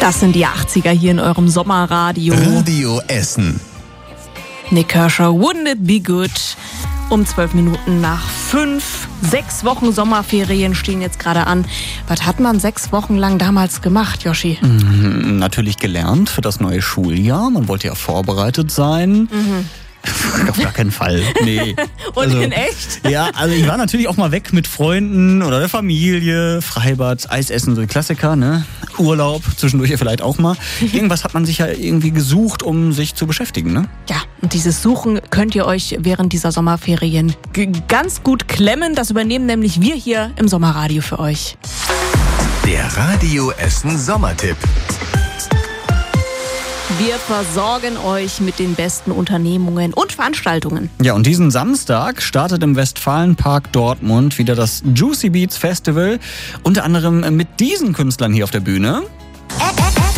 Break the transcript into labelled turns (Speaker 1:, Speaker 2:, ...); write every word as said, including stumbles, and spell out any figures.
Speaker 1: Das sind die achtziger hier in eurem Sommerradio.
Speaker 2: Radio Essen.
Speaker 1: Nick Kershaw, Wouldn't It Be Good? Um zwölf Minuten nach fünf. Sechs Wochen Sommerferien stehen jetzt gerade an. Was hat man sechs Wochen lang damals gemacht, Joshi?
Speaker 3: Mhm, natürlich gelernt für das neue Schuljahr. Man wollte ja vorbereitet sein. Mhm. Auf gar keinen Fall. Nee.
Speaker 1: Und
Speaker 3: also,
Speaker 1: in echt?
Speaker 3: Ja, also ich war natürlich auch mal weg mit Freunden oder der Familie, Freibad, Eisessen, so die Klassiker, ne? Urlaub, zwischendurch ja vielleicht auch mal. Irgendwas hat man sich ja irgendwie gesucht, um sich zu beschäftigen, ne?
Speaker 1: Ja, und dieses Suchen könnt ihr euch während dieser Sommerferien g- ganz gut klemmen. Das übernehmen nämlich wir hier im Sommerradio für euch.
Speaker 2: Der Radio Essen Sommertipp.
Speaker 1: Wir versorgen euch mit den besten Unternehmungen und Veranstaltungen.
Speaker 3: Ja, und diesen Samstag startet im Westfalenpark Dortmund wieder das Juicy Beats Festival. Unter anderem mit diesen Künstlern hier auf der Bühne.